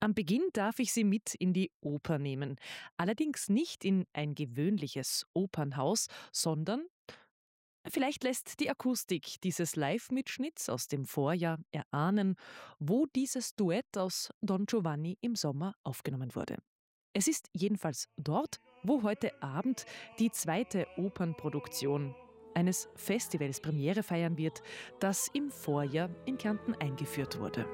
Am Beginn darf ich Sie mit in die Oper nehmen. Allerdings nicht in ein gewöhnliches Opernhaus, sondern vielleicht lässt die Akustik dieses Live-Mitschnitts aus dem Vorjahr erahnen, wo dieses Duett aus Don Giovanni im Sommer aufgenommen wurde. Es ist jedenfalls dort, wo heute Abend die zweite Opernproduktion eines Festivals Premiere feiern wird, das im Vorjahr in Kärnten eingeführt wurde.